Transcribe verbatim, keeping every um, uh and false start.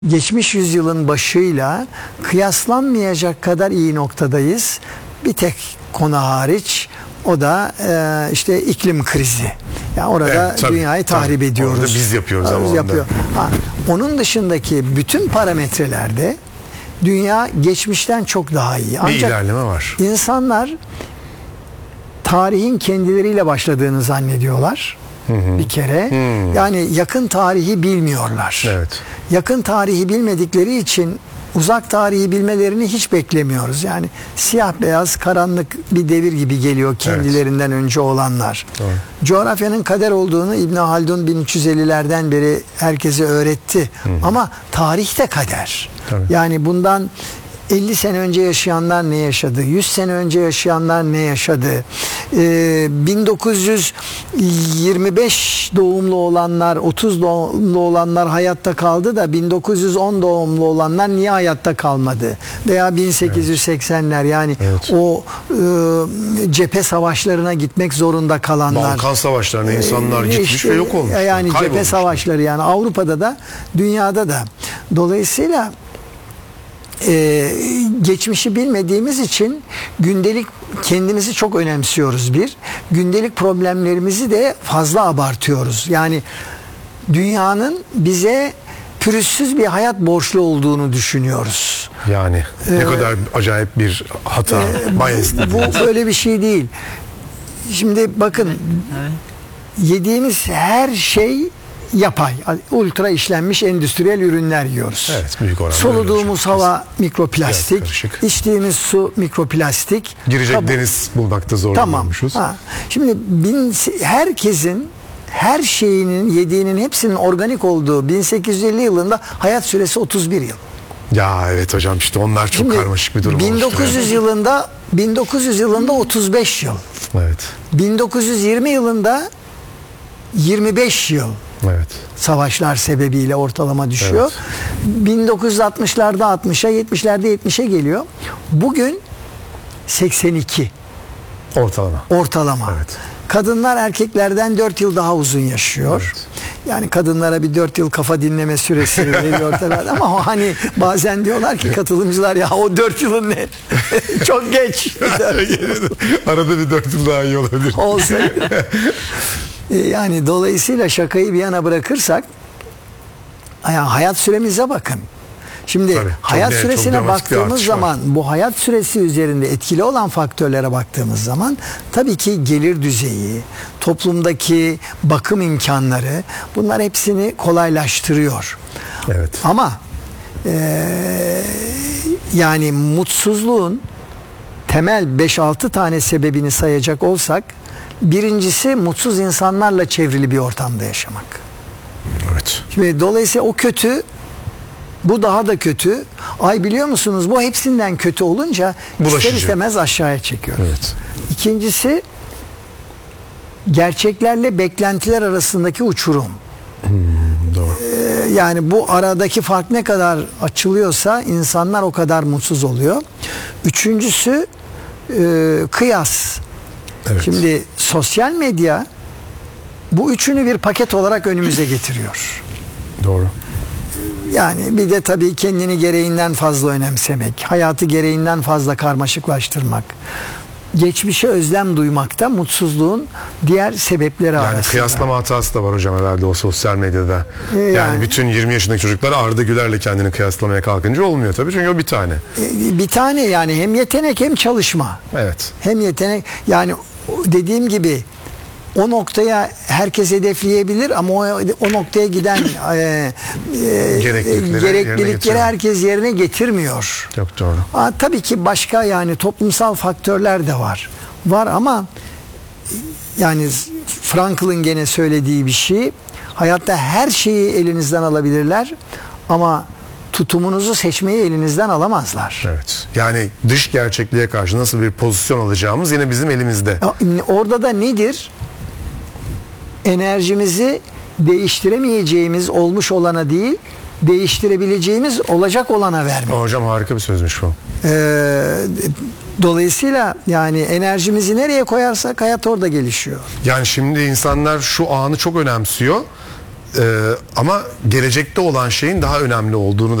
Geçmiş yüzyılın başıyla kıyaslanmayacak kadar iyi noktadayız. Bir tek konu hariç, o da e, işte iklim krizi. Yani orada Evet, tabii, dünyayı tahrip tabii. ediyoruz. Orada biz yapıyoruz ama Biz onda. yapıyor. Ha, onun dışındaki bütün parametrelerde dünya geçmişten çok daha iyi. Bir Ancak ilerleme var. insanlar tarihin kendileriyle başladığını zannediyorlar. Hı hı. Bir kere. Hı. Yani yakın tarihi bilmiyorlar. Evet. Yakın tarihi bilmedikleri için uzak tarihi bilmelerini hiç beklemiyoruz. Yani siyah beyaz karanlık bir devir gibi geliyor kendilerinden evet. önce olanlar. Doğru. Coğrafyanın kader olduğunu İbn Haldun bin üç yüz ellilerden beri herkese öğretti. Hı. Ama tarih de kader. Tabii. Yani bundan elli sene önce yaşayanlar ne yaşadı? yüz sene önce yaşayanlar ne yaşadı? Ee, bin dokuz yüz yirmi beş doğumlu olanlar, otuz doğumlu olanlar hayatta kaldı da bin dokuz yüz on doğumlu olanlar niye hayatta kalmadı? Veya bin sekiz yüz seksenler yani evet. o e, cephe savaşlarına gitmek zorunda kalanlar. Balkan savaşlarına insanlar e, gitmiş işte, ve yok olmuş. Yani cephe savaşları, yani Avrupa'da da dünyada da. Dolayısıyla Ee, geçmişi bilmediğimiz için gündelik kendimizi çok önemsiyoruz bir. Gündelik problemlerimizi de fazla abartıyoruz. Yani dünyanın bize pürüzsüz bir hayat borçlu olduğunu düşünüyoruz. Yani ne ee, kadar acayip bir hata. E, bu böyle bir şey değil. Şimdi bakın evet. yediğimiz her şey yapay, ultra işlenmiş endüstriyel ürünler yiyoruz. Evet, büyük oranda. Soluduğumuz hava mikroplastik, içtiğimiz su mikroplastik. Girecek Tabu. deniz bulmakta zorlanıyormuşuz. Tamam. Ha. Şimdi bin, herkesin her şeyinin yediğinin hepsinin organik olduğu bin sekiz yüz elli yılında hayat süresi otuz bir yıl. Ya evet hocam, işte onlar çok Şimdi, karmaşık bir durum. bin dokuz yüz yılında bin dokuz yüz yılında otuz beş yıl. Evet. bin dokuz yüz yirmi yılında yirmi beş yıl. Evet. Savaşlar sebebiyle ortalama düşüyor. Evet. bin dokuz yüz altmışlarda altmışa, yetmişlerde yetmişe geliyor. Bugün seksen iki. Ortalama. Ortalama. Evet. Kadınlar erkeklerden dört yıl daha uzun yaşıyor. Evet. Yani kadınlara bir dört yıl kafa dinleme süresi veriyor tabii. Ama hani bazen diyorlar ki katılımcılar, ya o dört yılın ne? Çok geç. Arada bir dört yıl daha iyi olabilir. Olsaydı. Yani dolayısıyla şakayı bir yana bırakırsak, yani hayat süremize bakın. Şimdi Tabii, hayat net, süresine baktığımız zaman, bu hayat süresi üzerinde etkili olan faktörlere baktığımız zaman tabii ki gelir düzeyi, toplumdaki bakım imkanları, bunlar hepsini kolaylaştırıyor. Evet. Ama e, yani mutsuzluğun temel beş altı tane sebebini sayacak olsak, birincisi mutsuz insanlarla çevrili bir ortamda yaşamak. Evet. Şimdi dolayısıyla o kötü, bu daha da kötü. Ay biliyor musunuz, bu hepsinden kötü olunca bulaşıcı, ister istemez aşağıya çekiyor. Evet. İkincisi, gerçeklerle beklentiler arasındaki uçurum. Hmm, doğru. Ee, yani bu aradaki fark ne kadar açılıyorsa insanlar o kadar mutsuz oluyor. Üçüncüsü e, kıyas. Evet. Şimdi sosyal medya bu üçünü bir paket olarak önümüze getiriyor. Doğru. Yani bir de tabii kendini gereğinden fazla önemsemek, hayatı gereğinden fazla karmaşıklaştırmak, geçmişe özlem duymak da mutsuzluğun diğer sebepleri yani arasında. Yani kıyaslama hatası da var hocam herhalde o sosyal medyada. Ee, yani, yani bütün yirmi yaşındaki çocuklar Arda Güler'le kendini kıyaslamaya kalkınca olmuyor tabii, çünkü o bir tane. Bir tane yani, hem yetenek hem çalışma. Evet. Hem yetenek, yani dediğim gibi o noktaya herkes hedefleyebilir ama o, o noktaya giden e, e, gereklilikleri, gereklilikleri herkes yerine getirmiyor. Çok doğru. Aa, tabii ki başka yani toplumsal faktörler de var. Var ama yani Frankl'ın gene söylediği bir şey, hayatta her şeyi elinizden alabilirler ama tutumunuzu seçmeyi elinizden alamazlar. Evet. Yani dış gerçekliğe karşı nasıl bir pozisyon alacağımız yine bizim elimizde. Orada da nedir? Enerjimizi değiştiremeyeceğimiz olmuş olana değil, değiştirebileceğimiz olacak olana vermek. Hocam harika bir sözmüş bu. Ee, dolayısıyla yani enerjimizi nereye koyarsak hayat orada gelişiyor. Yani şimdi insanlar şu anı çok önemsiyor. Ee, ama gelecekte olan şeyin daha önemli olduğunu